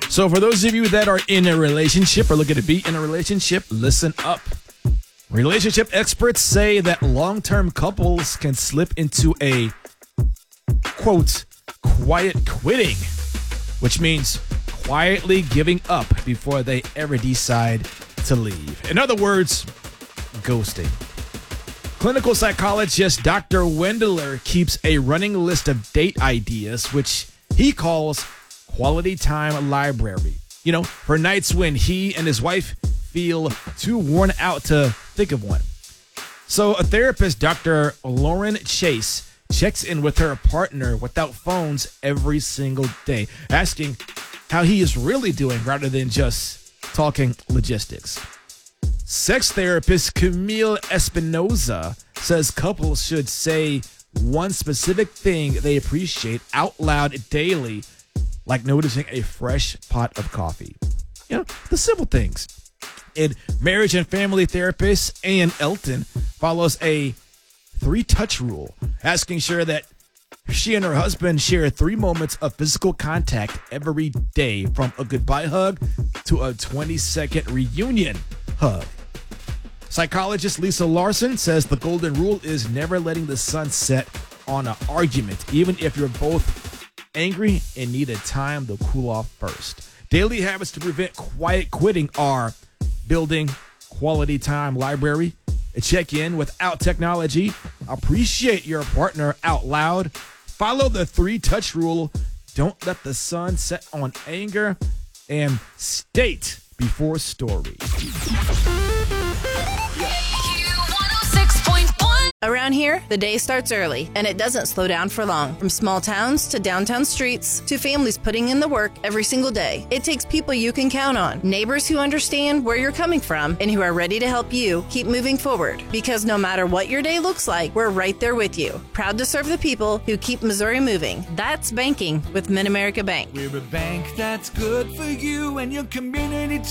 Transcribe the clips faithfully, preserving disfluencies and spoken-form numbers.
So for those of you that are in a relationship or looking to be in a relationship, listen up. Relationship experts say that long-term couples can slip into a, quote, quiet quitting, which means quietly giving up before they ever decide to leave. In other words, ghosting. Clinical psychologist Doctor Wendler keeps a running list of date ideas, which he calls quality time library. You know, for nights when he and his wife feel too worn out to think of one. So a therapist, Doctor Lauren Chase, checks in with her partner without phones every single day, asking how he is really doing rather than just talking logistics. Sex therapist Camille Espinoza says couples should say one specific thing they appreciate out loud daily, like noticing a fresh pot of coffee. You know, the simple things. And marriage and family therapist Ann Elton follows a three-touch rule, asking sure that she and her husband share three moments of physical contact every day, from a goodbye hug to a twenty-second reunion hug. Psychologist Lisa Larson says the golden rule is never letting the sun set on an argument, even if you're both angry and need a time to cool off first. Daily habits to prevent quiet quitting are building quality time library, check in without technology, appreciate your partner out loud, follow the three touch rule, don't let the sun set on anger, and state before story. Around here, the day starts early, and it doesn't slow down for long. From small towns to downtown streets to families putting in the work every single day, it takes people you can count on, neighbors who understand where you're coming from and who are ready to help you keep moving forward. Because no matter what your day looks like, we're right there with you, proud to serve the people who keep Missouri moving. That's banking with Mid-America Bank. We're a bank that's good for you and your community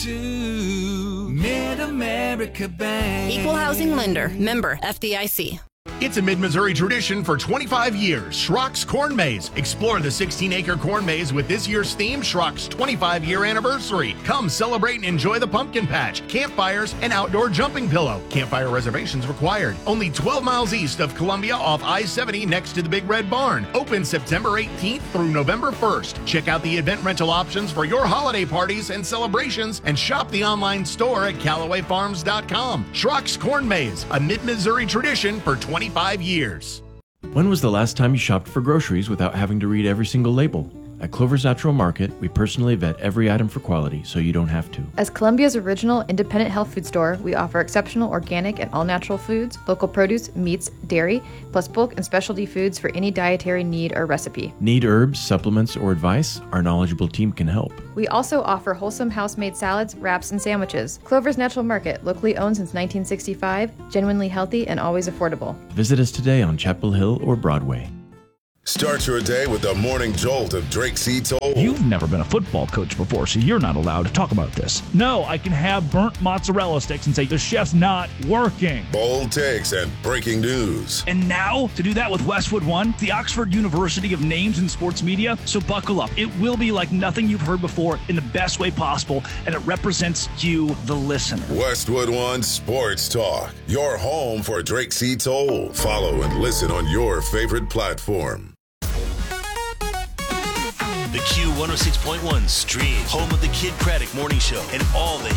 too. Mid-America Bank. Equal housing lender, member F D I C. It's a mid-Missouri tradition for twenty-five years. Schrock's Corn Maze. Explore the sixteen-acre corn maze with this year's theme, Schrock's twenty-five-year anniversary. Come celebrate and enjoy the pumpkin patch, campfires, and outdoor jumping pillow. Campfire reservations required. Only twelve miles east of Columbia off I seventy next to the Big Red Barn. Open September eighteenth through November first. Check out the event rental options for your holiday parties and celebrations and shop the online store at Callaway Farms dot com. Schrock's Corn Maze, a mid-Missouri tradition for twenty-five years. When was the last time you shopped for groceries without having to read every single label? At Clover's Natural Market, we personally vet every item for quality, so you don't have to. As Columbia's original independent health food store, we offer exceptional organic and all-natural foods, local produce, meats, dairy, plus bulk and specialty foods for any dietary need or recipe. Need herbs, supplements, or advice? Our knowledgeable team can help. We also offer wholesome house-made salads, wraps, and sandwiches. Clover's Natural Market, locally owned since nineteen sixty-five, genuinely healthy and always affordable. Visit us today on Chapel Hill or Broadway. Start your day with the morning jolt of Drake C. Toll. You've never been a football coach before, so you're not allowed to talk about this. No, I can have burnt mozzarella sticks and say the chef's not working. Bold takes and breaking news. And now, to do that with Westwood One, the Oxford University of Names in Sports Media. So buckle up. It will be like nothing you've heard before in the best way possible, and it represents you, the listener. Westwood One Sports Talk, your home for Drake C. Toll. Follow and listen on your favorite platform. The Q one oh six point one stream, home of the Kid Craddock Morning Show and all the